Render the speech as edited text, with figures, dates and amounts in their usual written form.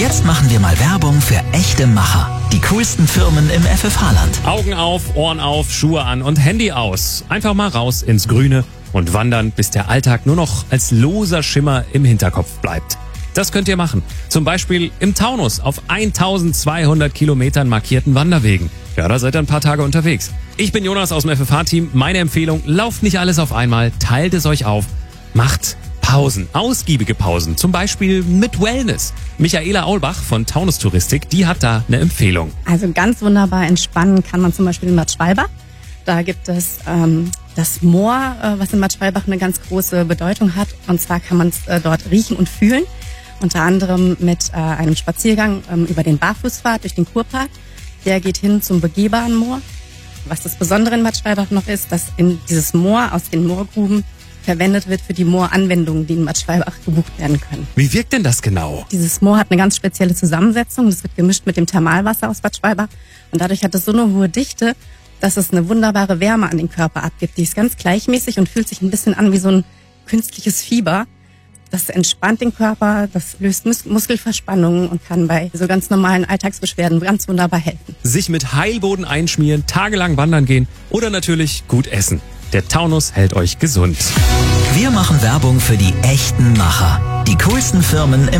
Jetzt machen wir mal Werbung für echte Macher. Die coolsten Firmen im FFH-Land. Augen auf, Ohren auf, Schuhe an und Handy aus. Einfach mal raus ins Grüne und wandern, bis der Alltag nur noch als loser Schimmer im Hinterkopf bleibt. Das könnt ihr machen. Zum Beispiel im Taunus auf 1200 Kilometern markierten Wanderwegen. Ja, da seid ihr ein paar Tage unterwegs. Ich bin Jonas aus dem FFH-Team. Meine Empfehlung, lauft nicht alles auf einmal, teilt es euch auf. Macht Pausen, ausgiebige Pausen, zum Beispiel mit Wellness. Michaela Aulbach von Taunus Touristik, die hat da eine Empfehlung. Also ganz wunderbar entspannen kann man zum Beispiel in Bad Schwalbach. Da gibt es das Moor, was in Bad Schwalbach eine ganz große Bedeutung hat. Und zwar kann man es dort riechen und fühlen. Unter anderem mit einem Spaziergang über den Barfußpfad durch den Kurpark. Der geht hin zum begehbaren Moor. Was das Besondere in Bad Schwalbach noch ist, dass in dieses Moor aus den Moorgruben verwendet wird für die Mooranwendungen, die in Bad Schwalbach gebucht werden können. Wie wirkt denn das genau? Dieses Moor hat eine ganz spezielle Zusammensetzung. Das wird gemischt mit dem Thermalwasser aus Bad Schwalbach. Und dadurch hat es so eine hohe Dichte, dass es eine wunderbare Wärme an den Körper abgibt. Die ist ganz gleichmäßig und fühlt sich ein bisschen an wie so ein künstliches Fieber. Das entspannt den Körper, das löst Muskelverspannungen und kann bei so ganz normalen Alltagsbeschwerden ganz wunderbar helfen. Sich mit Heilboden einschmieren, tagelang wandern gehen oder natürlich gut essen. Der Taunus hält euch gesund. Wir machen Werbung für die echten Macher. Die coolsten Firmen im